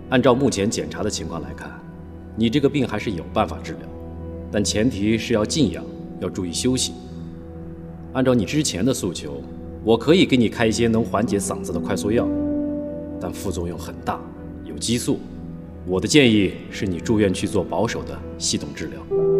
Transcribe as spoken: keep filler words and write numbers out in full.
按照目前检查的情况来看，你这个病还是有办法治疗，但前提是要静养，要注意休息。按照你之前的诉求，我可以给你开一些能缓解嗓子的快速药，但副作用很大，有激素。我的建议是你住院去做保守的系统治疗。